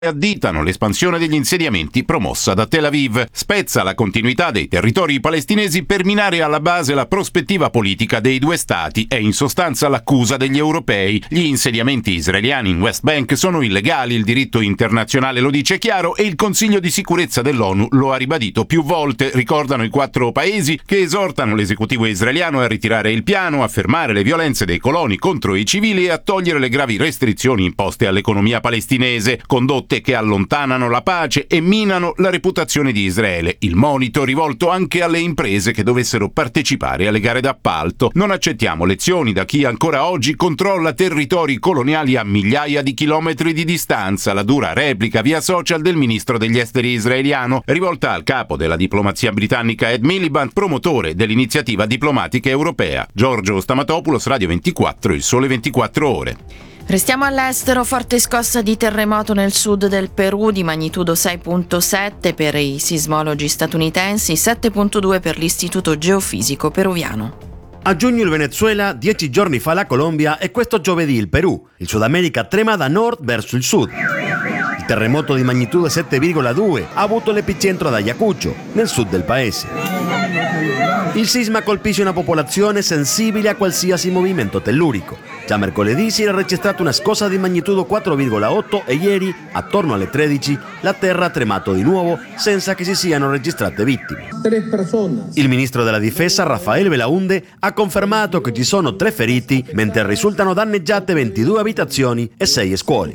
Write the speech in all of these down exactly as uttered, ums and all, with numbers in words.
additano l'espansione degli insediamenti promossa da Tel Aviv. Spezza la continuità dei territori palestinesi per minare alla base la prospettiva politica dei due stati, è in sostanza l'accusa degli europei. Gli insediamenti israeliani in West Bank sono illegali, il diritto internazionale lo dice chiaro e il Consiglio di sicurezza dell'ONU lo ha ribadito più volte, ricordano i quattro paesi che esortano l'esecutivo israeliano a ritirare il piano, a fermare le violenze dei coloni contro i civili e a togliere le gravi restrizioni imposte all'economia palestinese, condotte che allontanano la pace e minano la reputazione di Israele. Il monito rivolto anche alle imprese che dovessero partecipare alle gare d'appalto. Non accettiamo lezioni da chi ancora oggi controlla territori coloniali a migliaia di chilometri di distanza. La dura replica via social del ministro degli esteri israeliano, rivolta al capo della diplomazia britannica Ed Miliband, promotore dell'iniziativa diplomatica europea. Giorgio Stamatopoulos, Radio ventiquattro, Il Sole ventiquattro Ore. Restiamo all'estero, forte scossa di terremoto nel sud del Perù di magnitudo sei virgola sette per i sismologi statunitensi, sette virgola due per l'Istituto Geofisico Peruviano. A giugno il Venezuela, dieci giorni fa la Colombia e questo giovedì il Perù. Il Sud America trema da nord verso il sud. Il terremoto di magnitudo sette virgola due ha avuto l'epicentro ad Ayacucho, nel sud del paese. Il sisma colpisce una popolazione sensibile a qualsiasi movimento tellurico. Già mercoledì si era registrata una scossa di magnitudo quattro virgola otto e ieri, attorno alle tredici, la terra ha tremato di nuovo senza che si siano registrate vittime. Il ministro della difesa, Rafael Belaunde, ha confermato che ci sono tre feriti, mentre risultano danneggiate ventidue abitazioni e sei scuole.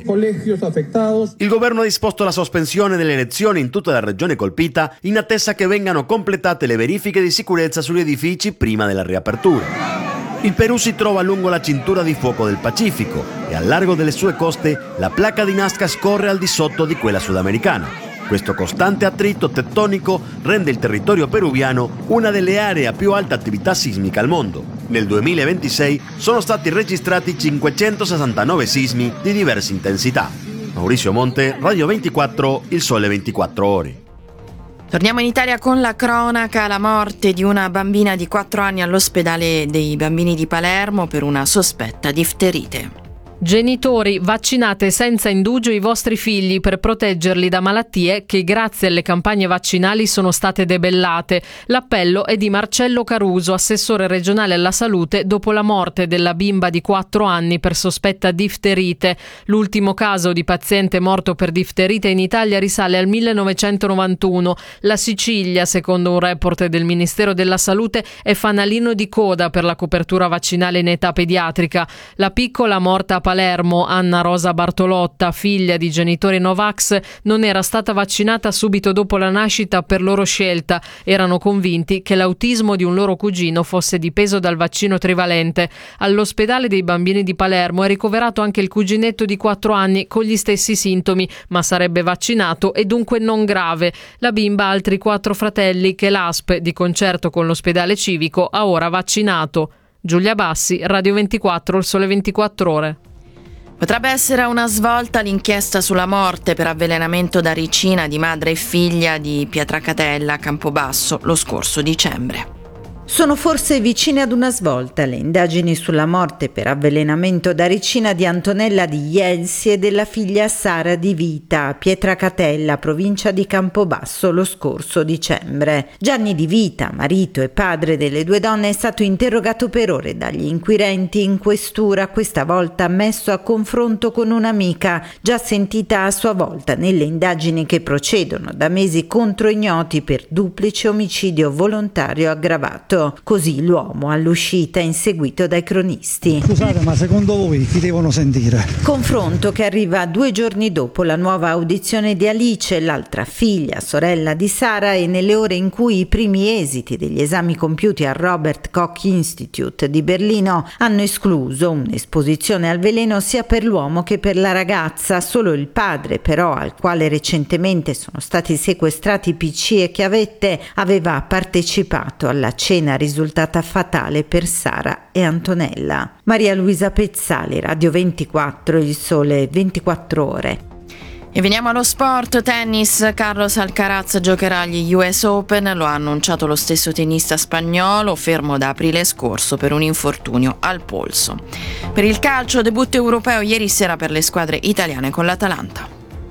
Il governo ha disposto la sospensione delle elezioni in tutta la regione colpita in attesa che vengano completate le verifiche di sicurezza sugli edifici prima della riapertura. Il Perù si trova lungo la cintura di fuoco del Pacifico e al largo delle sue coste la placca di Nazca scorre al di sotto di quella sudamericana. Questo costante attrito tettonico rende il territorio peruviano una delle aree a più alta attività sismica al mondo. Nel duemilaventisei sono stati registrati cinquecentosessantanove sismi di diversa intensità. Maurizio Monte, Radio ventiquattro, Il Sole ventiquattro Ore. Torniamo in Italia con la cronaca, la morte di una bambina di quattro anni all'ospedale dei bambini di Palermo per una sospetta difterite. Genitori, vaccinate senza indugio i vostri figli per proteggerli da malattie che grazie alle campagne vaccinali sono state debellate. L'appello è di Marcello Caruso, assessore regionale alla salute, dopo la morte della bimba di quattro anni per sospetta difterite. L'ultimo caso di paziente morto per difterite in Italia risale al millenovecentonovantuno. La Sicilia, secondo un report del Ministero della Salute, è fanalino di coda per la copertura vaccinale in età pediatrica. La piccola morta a Palermo, Anna Rosa Bartolotta, figlia di genitori Novax, non era stata vaccinata subito dopo la nascita per loro scelta. Erano convinti che l'autismo di un loro cugino fosse dipeso dal vaccino trivalente. All'ospedale dei bambini di Palermo è ricoverato anche il cuginetto di quattro anni con gli stessi sintomi, ma sarebbe vaccinato e dunque non grave. La bimba ha altri quattro fratelli che l'A S P, di concerto con l'ospedale civico, ha ora vaccinato. Giulia Bassi, Radio ventiquattro, Il Sole ventiquattro Ore. Potrebbe essere una svolta l'inchiesta sulla morte per avvelenamento da ricina di madre e figlia di Pietracatella a Campobasso lo scorso dicembre. Sono forse vicine ad una svolta le indagini sulla morte per avvelenamento da ricina di Antonella di Ielsi e della figlia Sara di Vita a Pietracatella, provincia di Campobasso, lo scorso dicembre. Gianni di Vita, marito e padre delle due donne, è stato interrogato per ore dagli inquirenti in questura, questa volta messo a confronto con un'amica, già sentita a sua volta nelle indagini che procedono da mesi contro ignoti per duplice omicidio volontario aggravato. Così l'uomo all'uscita inseguito dai cronisti. Scusate, ma secondo voi chi devono sentire? Confronto che arriva due giorni dopo la nuova audizione di Alice, l'altra figlia, sorella di Sara, e nelle ore in cui i primi esiti degli esami compiuti al Robert Koch Institute di Berlino hanno escluso un'esposizione al veleno sia per l'uomo che per la ragazza. Solo il padre, però, al quale recentemente sono stati sequestrati P C e chiavette, aveva partecipato alla cena risultata fatale per Sara e Antonella. Maria Luisa Pezzali, Radio ventiquattro, Il Sole ventiquattro Ore. E veniamo allo sport. Tennis. Carlos Alcaraz giocherà agli U S Open, lo ha annunciato lo stesso tennista spagnolo, fermo da aprile scorso per un infortunio al polso. Per il calcio, debutto europeo ieri sera per le squadre italiane con l'Atalanta.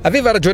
aveva ragione